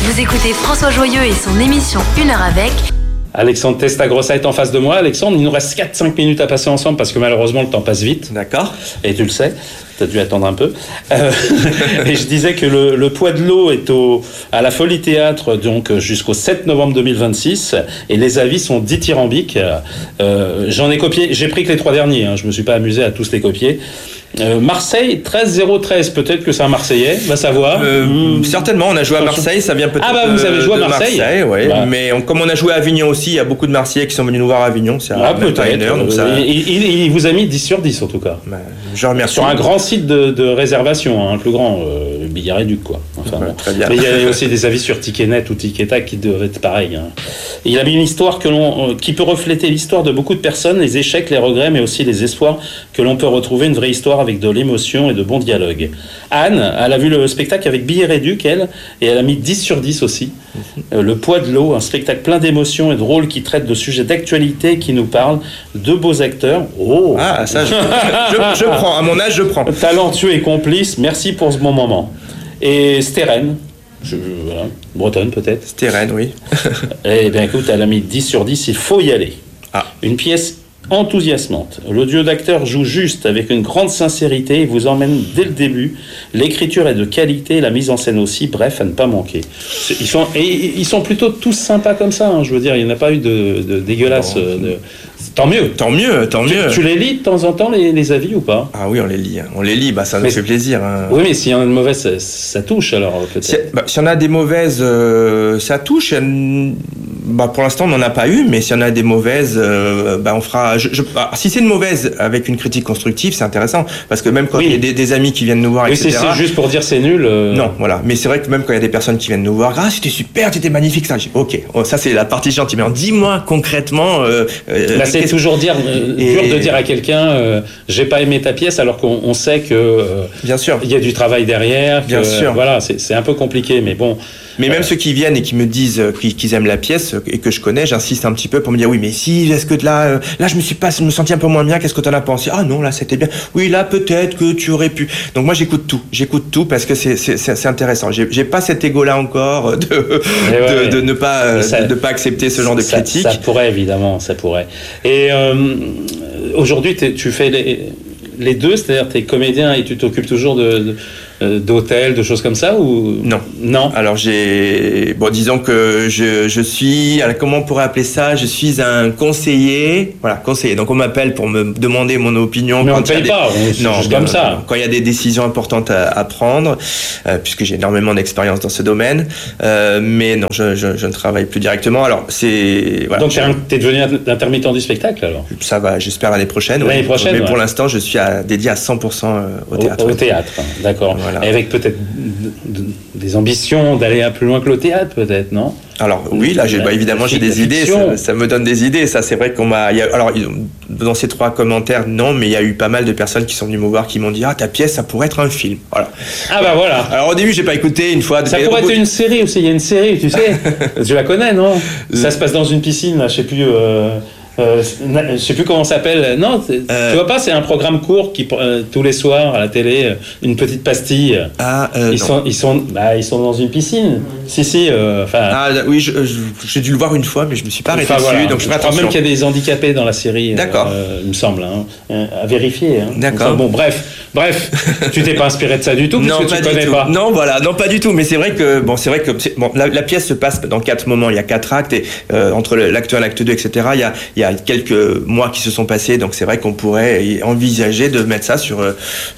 Vous écoutez François Joyeux et son émission 1 heure avec... Alexandre Testagrossa est en face de moi. Alexandre, il nous reste 4-5 minutes à passer ensemble parce que malheureusement le temps passe vite. D'accord. Et tu le sais, tu as dû attendre un peu. Et je disais que le Poids de l'eau est à la Folie Théâtre donc jusqu'au 7 novembre 2026 et les avis sont dithyrambiques. J'en ai copié, j'ai pris que les 3 derniers, hein, je me suis pas amusé à tous les copier. Marseille 13-0-13, peut-être que c'est un Marseillais, va savoir. Certainement, on a joué à Marseille, ça vient peut-être. Ah bah vous avez joué à Marseille, ouais. Bah. Mais comme on a joué à Avignon aussi, il y a beaucoup de Marseillais qui sont venus nous voir à Avignon, c'est à même pas une heure. Donc ça... il vous a mis 10 sur 10 en tout cas. Bah, je remercie. Sur un grand site de réservation, un plus grand, Billard et Duc quoi. Enfin, ouais, très bien. Mais il y a aussi des avis sur Ticketnet ou Ticketac qui devraient être pareils. Hein. Et il a mis une histoire qui peut refléter l'histoire de beaucoup de personnes, les échecs, les regrets, mais aussi les espoirs que l'on peut retrouver une vraie histoire avec de l'émotion et de bons dialogues. Anne, elle a vu le spectacle avec Billard et Duc, elle, et elle a mis 10 sur 10 aussi. Le Poids de l'eau, un spectacle plein d'émotions et drôle qui traite de sujets d'actualité qui nous parlent, de beaux acteurs. Oh. Ah, ça, je prends, à mon âge, je prends. Talentueux et complice, merci pour ce bon moment. Et Steren, voilà, bretonne peut-être. Steren, oui. Eh bien écoute, elle a mis 10 sur 10, il faut y aller. Ah. Une pièce enthousiasmante. Le duo d'acteurs joue juste avec une grande sincérité et vous emmène dès le début. L'écriture est de qualité, la mise en scène aussi, bref, à ne pas manquer. Ils sont plutôt tous sympas comme ça, hein, je veux dire, il n'y en a pas eu de dégueulasse. Tant mieux. Tant mieux. Tu les lis de temps en temps, les avis ou pas? Ah oui, on les lit, bah ça nous fait plaisir. Hein. Oui, mais s'il y en a de mauvaises, ça touche alors peut-être. S'il y en a des mauvaises, ça touche. Bah, pour l'instant, on n'en a pas eu, mais s'il y en a des mauvaises, on fera. Si c'est une mauvaise avec une critique constructive, c'est intéressant. Parce que même quand il y a des amis qui viennent nous voir, etc. C'est juste pour dire c'est nul. Non, voilà. Mais c'est vrai que même quand il y a des personnes qui viennent nous voir, ah, c'était super, c'était magnifique, ça. Ok, ça c'est la partie gentille. Mais dis-moi concrètement. C'est toujours dur de dire à quelqu'un, j'ai pas aimé ta pièce, alors qu'on sait que. Bien sûr. Il y a du travail derrière. Bien sûr. Voilà, c'est un peu compliqué, mais bon. Mais même ceux qui viennent et qui me disent qu'ils aiment la pièce et que je connais, j'insiste un petit peu pour me dire oui, mais si, est-ce que là je me sentis un peu moins bien, qu'est-ce que t'en as pensé? Ah non, là c'était bien. Oui, là peut-être que tu aurais pu. Donc moi j'écoute tout parce que c'est intéressant. J'ai pas cet ego-là encore de ne pas accepter ce genre de critique. Ça pourrait évidemment, ça pourrait. Et aujourd'hui tu fais les deux, c'est-à-dire t'es comédien et tu t'occupes toujours d'hôtels, de choses comme ça ou non. Alors disons que je suis, comment on pourrait appeler ça? Je suis un conseiller, voilà, conseiller. Donc on m'appelle pour me demander mon opinion. Mais on ne paye pas, juste comme ça. Quand il y a des décisions importantes à prendre, puisque j'ai énormément d'expérience dans ce domaine, mais non, je ne travaille plus directement. Alors voilà. Donc t'es devenu intermittent du spectacle alors? Ça va, j'espère l'année prochaine. L'année prochaine. Mais pour l'instant, je suis dédié à 100% au théâtre. Au théâtre, d'accord. Voilà. Et avec peut-être des ambitions d'aller un peu plus loin que le théâtre, peut-être, non? Alors oui, là évidemment j'ai des idées, ça me donne des idées. Ça c'est vrai alors dans ces 3 commentaires non, mais il y a eu pas mal de personnes qui sont venues me voir qui m'ont dit ta pièce ça pourrait être un film. Voilà. Ah bah voilà. Alors au début j'ai pas écouté une fois. Ça pourrait être une série aussi. Il y a une série, tu sais. Tu la connais, non? Ça se passe dans une piscine, là, je sais plus. Je sais plus comment ça s'appelle. Non, tu vois pas, c'est un programme court qui tous les soirs à la télé, une petite pastille. Ils sont dans une piscine. Si. Oui, j'ai dû le voir une fois, mais je me suis pas arrêté dessus, donc je ferai attention. Même qu'il y a des handicapés dans la série. D'accord. Il me semble, à vérifier. D'accord. Bon, bref, tu t'es pas inspiré de ça du tout, parce que tu connais pas. Non, voilà, non, pas du tout. Mais c'est vrai que la pièce se passe dans 4 moments. Il y a 4 actes et entre l'acte 1, l'acte 2, etc. Il y a quelques mois qui se sont passés, donc c'est vrai qu'on pourrait envisager de mettre ça sur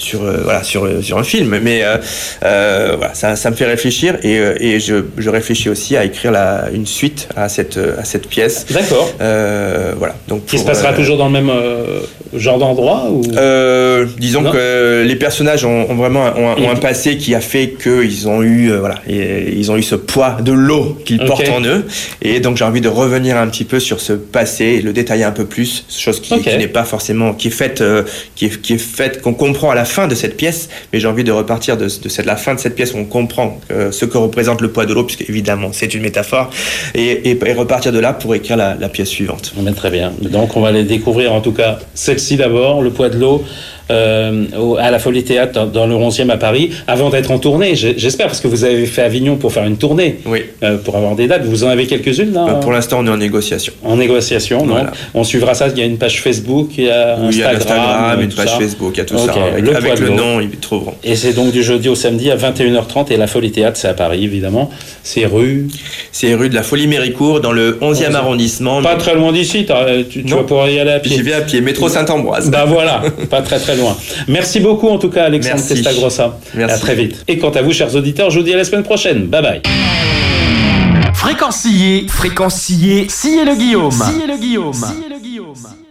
un film. Mais voilà, ça me fait réfléchir et je réfléchis aussi à écrire une suite à cette pièce. D'accord. Voilà. Donc qui se passera toujours dans le même genre d'endroit ou... Disons que les personnages ont vraiment un passé qui a fait qu'ils ont eu ils ont eu ce poids de l'eau qu'ils portent en eux, et donc j'ai envie de revenir un petit peu sur ce passé et le détailler un peu plus, chose qui n'est pas forcément qui est faite qu'on comprend à la fin de cette pièce, mais j'ai envie de repartir de la fin de cette pièce où on comprend ce que représente le poids de l'eau, puisque évidemment c'est une métaphore, et repartir de là pour écrire la pièce suivante. Très bien. Donc on va les découvrir, en tout cas celle-ci d'abord, le poids de l'eau. à la Folie Théâtre dans le 11e à Paris, avant d'être en tournée, j'espère, parce que vous avez fait Avignon pour faire une tournée, oui. Pour avoir des dates. Vous en avez quelques-unes là? Pour l'instant, on est en négociation. En négociation, voilà. Donc on suivra ça. Il y a une page Facebook, il y a Instagram, une page Facebook, il y a tout ça. Avec le nom, ils trouveront. Et c'est donc du jeudi au samedi à 21h30, et la Folie Théâtre, c'est à Paris, évidemment. C'est rue de la Folie Méricourt, dans le 11e arrondissement. Pas très loin d'ici, tu vas pouvoir y aller à pied. J'y vais à pied, métro Saint-Ambroise. Bah voilà, pas très très loin. Merci beaucoup en tout cas, Alexandre Testagrossa. Merci. À très vite. Et quant à vous, chers auditeurs, je vous dis à la semaine prochaine. Bye bye. Fréquenciller, sillez le Guillaume.